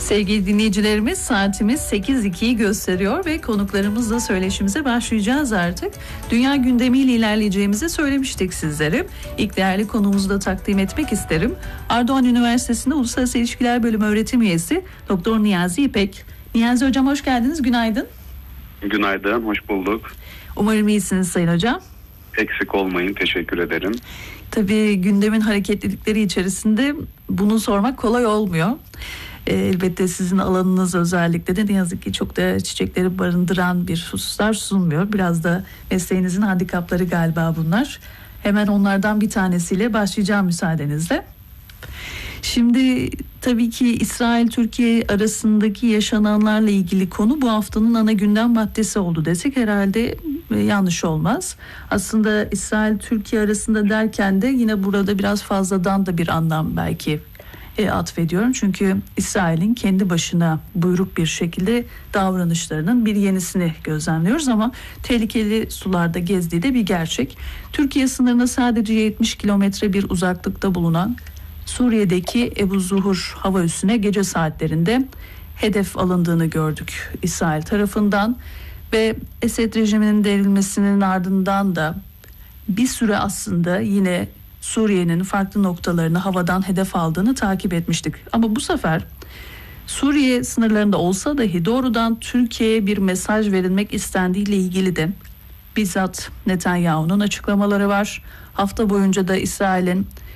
Sevgili dinleyicilerimiz, saatimiz 8.02'yi gösteriyor ve konuklarımızla söyleşimize başlayacağız artık. Dünya gündemiyle ilerleyeceğimizi söylemiştik sizlere. İlk değerli konumuzu da takdim etmek isterim. Ardoğan Üniversitesi'nde Uluslararası İlişkiler Bölümü öğretim üyesi Doktor Niyazi İpek. Niyazi Hocam hoş geldiniz, günaydın. Günaydın, hoş bulduk. Umarım iyisiniz Sayın Hocam. Eksik olmayın, teşekkür ederim. Tabii gündemin hareketlilikleri içerisinde bunu sormak kolay olmuyor. Elbette sizin alanınız özellikle de ne yazık ki çok da çiçekleri barındıran bir hususlar sunmuyor. Biraz da mesleğinizin handikapları galiba bunlar. Hemen onlardan bir tanesiyle başlayacağım müsaadenizle. Şimdi tabii ki İsrail-Türkiye arasındaki yaşananlarla ilgili konu bu haftanın ana gündem maddesi oldu desek herhalde yanlış olmaz. Aslında İsrail-Türkiye arasında derken de yine burada biraz fazladan da bir anlam belki atfediyorum. Çünkü İsrail'in kendi başına buyruk bir şekilde davranışlarının bir yenisini gözlemliyoruz ama tehlikeli sularda gezdiği de bir gerçek. Türkiye sınırına sadece 70 kilometre bir uzaklıkta bulunan Suriye'deki Ebu Zuhur hava üssüne gece saatlerinde hedef alındığını gördük İsrail tarafından ve Esed rejiminin devrilmesinin ardından da bir süre aslında yine Suriye'nin farklı noktalarını havadan hedef aldığını takip etmiştik. Ama bu sefer Suriye sınırlarında olsa dahi doğrudan Türkiye'ye bir mesaj verilmek istendiğiyle ilgili de bizzat Netanyahu'nun açıklamaları var. Hafta boyunca da İsrail'in